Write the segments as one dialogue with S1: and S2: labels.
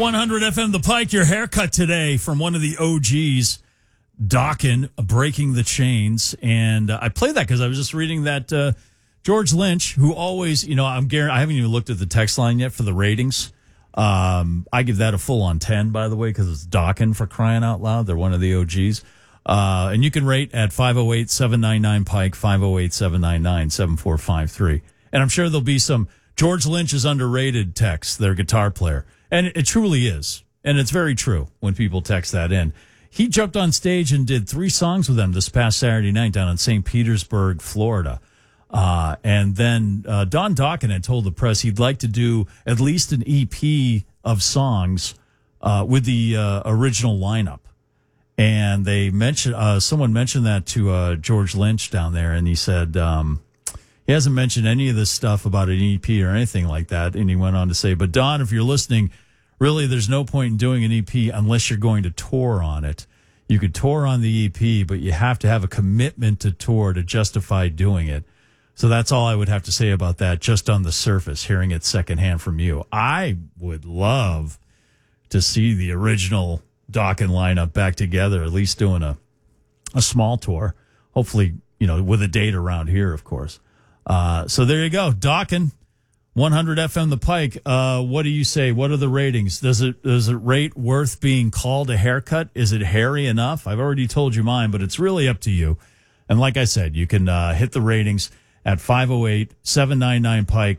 S1: 100 FM The Pike, your haircut today from one of the OGs, Dokken, Breaking the Chains. And I play that because I was just reading that George Lynch, who always, I haven't even looked at the text line yet for the ratings. I give that a full-on 10, by the way, because it's Dokken, for crying out loud. They're one of the OGs. And you can rate at 508-799-PIKE, 508-799-7453. And I'm sure there'll be some George Lynch is underrated text, their guitar player. And it truly is. And it's very true when people text that in. He jumped on stage and did 3 songs with them this past Saturday night down in St. Petersburg, Florida. And then Don Dokken had told the press he'd like to do at least an EP of songs with the original lineup. And they mentioned someone mentioned that to George Lynch down there, and he said he hasn't mentioned any of this stuff about an EP or anything like that. And he went on to say, but Don, if you're listening, really there's no point in doing an EP unless you're going to tour on it. You could tour on the EP, but you have to have a commitment to tour to justify doing it. So that's all I would have to say about that, just on the surface, hearing it secondhand from you. I would love to see the original Dokken lineup back together, at least doing a small tour. Hopefully, with a date around here, of course. So there you go. Dokken, 100 FM The Pike. What do you say? What are the ratings? Does it rate worth being called a haircut? Is it hairy enough? I've already told you mine, but it's really up to you. And like I said, you can hit the ratings at 508-799-PIKE,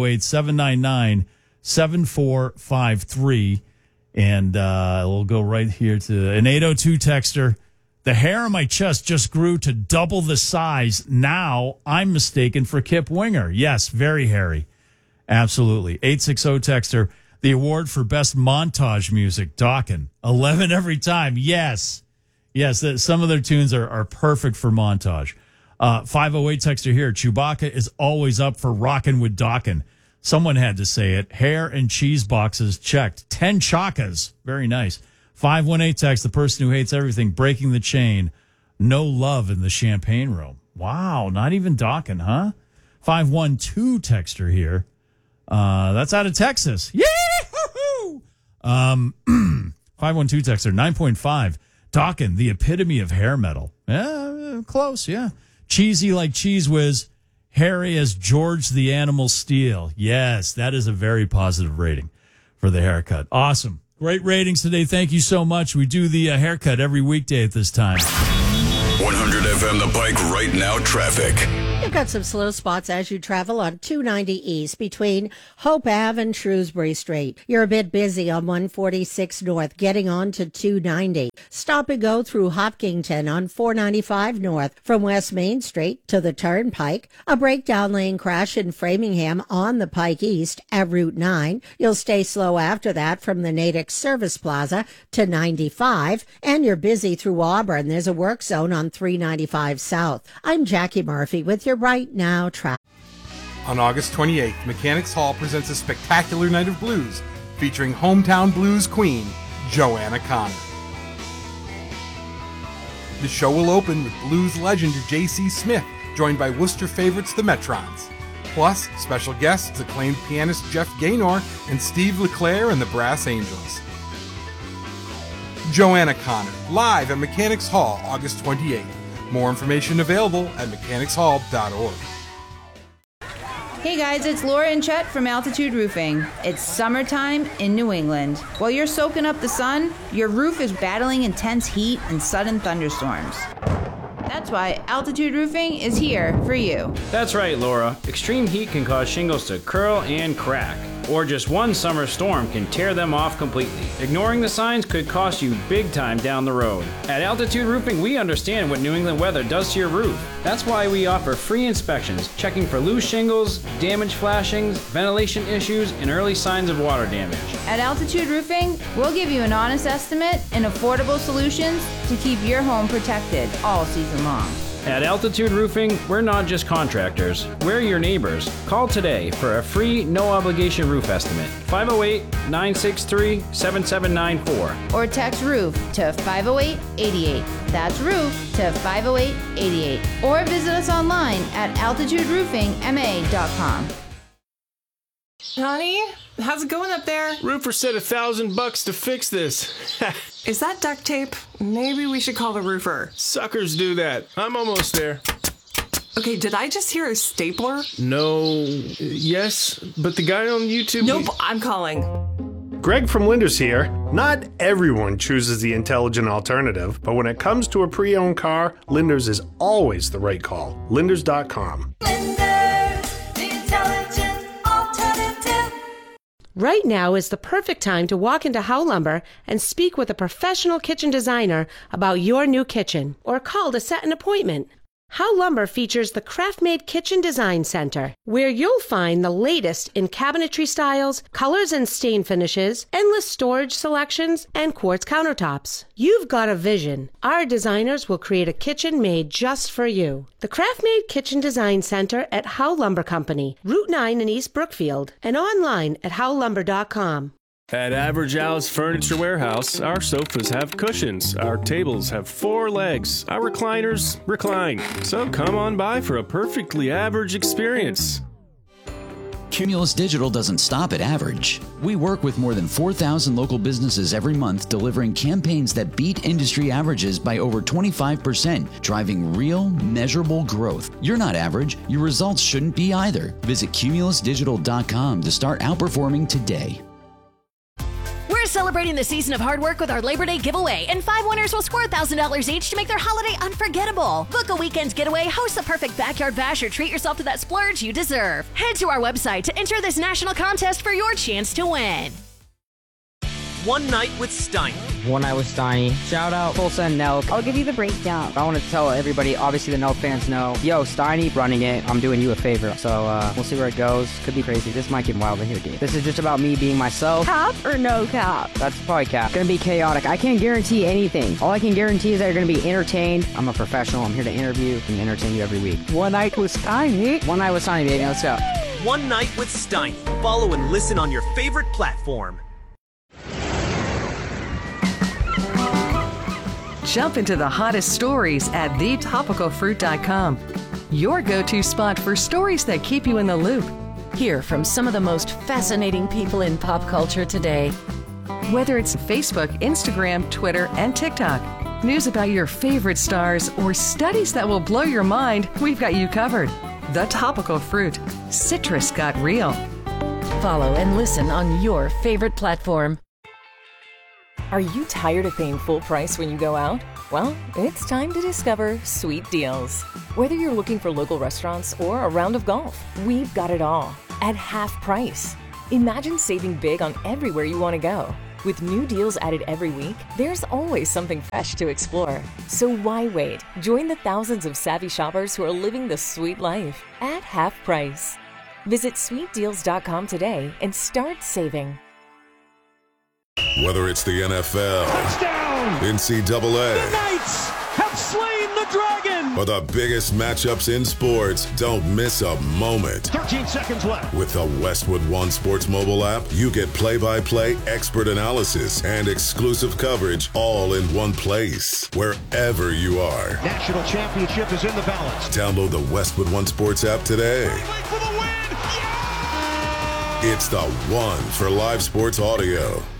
S1: 508-799-7453. And we'll go right here to an 802 texter. The hair on my chest just grew to double the size. Now I'm mistaken for Kip Winger. Yes, very hairy. Absolutely. 860 texter. The award for best montage music, Dokken. 11 every time. Yes. Yes, some of their tunes are perfect for montage. 508 texter here. Chewbacca is always up for rockin' with Dokken. Someone had to say it. Hair and cheese boxes checked. 10 chakas. Very nice. 518 text, the person who hates everything, breaking the chain. No love in the champagne room. Wow, not even Dokken, huh? 512 texter here. That's out of Texas. Yee-hoo-hoo! 512 texter, 9.5. Dokken, the epitome of hair metal. Yeah, close, yeah. Cheesy like Cheese Whiz. Hairy as George the Animal Steel. Yes, that is a very positive rating for the haircut. Awesome. Great ratings today. Thank you so much. We do the haircut every weekday at this time.
S2: 100 FM The Pike right now traffic.
S3: You've got some slow spots as you travel on 290 East between Hope Ave and Shrewsbury Street. You're a bit busy on 146 North, getting on to 290. Stop and go through Hopkinton on 495 North from West Main Street to the Turnpike. A breakdown lane crash in Framingham on the Pike East at Route 9. You'll stay slow after that from the Natick Service Plaza to 95. And you're busy through Auburn. There's a work zone on 395 South. I'm Jackie Murphy with your Right Now traffic.
S4: On August 28th, Mechanics Hall presents a spectacular night of blues featuring hometown blues queen, Joanna Connor. The show will open with blues legend J.C. Smith, joined by Worcester favorites the Metrons. Plus, special guests acclaimed pianist Jeff Gaynor and Steve LeClaire and the Brass Angels. Joanna Connor, live at Mechanics Hall, August 28th. More information available at mechanicshall.org.
S5: Hey guys, it's Laura and Chet from Altitude Roofing. It's summertime in New England. While you're soaking up the sun, your roof is battling intense heat and sudden thunderstorms. That's why Altitude Roofing is here for you.
S6: That's right, Laura. Extreme heat can cause shingles to curl and crack. Or just one summer storm can tear them off completely. Ignoring the signs could cost you big time down the road. At Altitude Roofing, we understand what New England weather does to your roof. That's why we offer free inspections, checking for loose shingles, damaged flashings, ventilation issues, and early signs of water damage.
S5: At Altitude Roofing, we'll give you an honest estimate and affordable solutions to keep your home protected all season long.
S6: At Altitude Roofing, we're not just contractors, we're your neighbors. Call today for a free, no-obligation roof estimate. 508-963-7794.
S5: Or text ROOF to 50888. That's ROOF to 50888. Or visit us online at altituderoofingma.com.
S7: Honey, how's it going up there?
S8: Roofer said $1,000 to fix this.
S7: Is that duct tape? Maybe we should call the roofer.
S8: Suckers do that. I'm almost there.
S7: Okay, did I just hear a stapler?
S8: No. Yes, but the guy on YouTube...
S7: Nope, I'm calling.
S9: Greg from Linders here. Not everyone chooses the intelligent alternative, but when it comes to a pre-owned car, Linders is always the right call. Linders.com.
S10: Linders, the intelligent alternative.
S11: Right now is the perfect time to walk into Howe Lumber and speak with a professional kitchen designer about your new kitchen, or call to set an appointment. Howe Lumber features the Craft-Made Kitchen Design Center, where you'll find the latest in cabinetry styles, colors and stain finishes, endless storage selections, and quartz countertops. You've got a vision. Our designers will create a kitchen made just for you. The Craft-Made Kitchen Design Center at Howe Lumber Company, Route 9 in East Brookfield, and online at howlumber.com.
S8: At Average Al's Furniture Warehouse, our sofas have cushions, our tables have 4 legs, our recliners recline. So come on by for a perfectly average experience.
S12: Cumulus Digital doesn't stop at average. We work with more than 4,000 local businesses every month, delivering campaigns that beat industry averages by over 25%, driving real, measurable growth. You're not average. Your results shouldn't be either. Visit cumulusdigital.com to start outperforming today.
S13: We're celebrating the season of hard work with our Labor Day giveaway, and 5 winners will score $1,000 each to make their holiday unforgettable. Book a weekend's getaway, host the perfect backyard bash, or treat yourself to that splurge you deserve. Head to our website to enter this national contest for your chance to win.
S14: One Night with Steiny.
S15: One Night with Steiny. Shout out Full Send Nelk. I'll give you the breakdown. I want to tell everybody, obviously the Nelk fans know, yo, Steiny running it. I'm doing you a favor. So we'll see where it goes. Could be crazy. This might get wild in here, dude. This is just about me being myself.
S16: Cap or no cap?
S15: That's probably cap. Gonna be chaotic. I can't guarantee anything. All I can guarantee is that you're gonna be entertained. I'm a professional. I'm here to interview and entertain you every week.
S16: One Night with Steiny.
S15: One Night with Steiny, baby. Let's go.
S14: One Night with Steiny. Follow and listen on your favorite platform.
S17: Jump into the hottest stories at thetopicalfruit.com. Your go-to spot for stories that keep you in the loop.
S18: Hear from some of the most fascinating people in pop culture today.
S17: Whether it's Facebook, Instagram, Twitter, and TikTok, news about your favorite stars, or studies that will blow your mind, we've got you covered. The Topical Fruit. Citrus got real.
S18: Follow and listen on your favorite platform.
S19: Are you tired of paying full price when you go out? Well, it's time to discover Sweet Deals. Whether you're looking for local restaurants or a round of golf, we've got it all at half price. Imagine saving big on everywhere you want to go. With new deals added every week, there's always something fresh to explore. So why wait? Join the thousands of savvy shoppers who are living the sweet life at half price. Visit sweetdeals.com today and start saving.
S2: Whether it's the NFL,
S20: touchdown,
S2: NCAA,
S20: the Knights have slain the dragon,
S2: or the biggest matchups in sports, don't miss a moment.
S20: 13 seconds left.
S2: With the Westwood One Sports mobile app, you get play-by-play expert analysis and exclusive coverage all in one place, wherever you are.
S20: National championship is in the balance.
S2: Download the Westwood One Sports app today.
S20: For the win. Yeah!
S2: It's the one for live sports audio.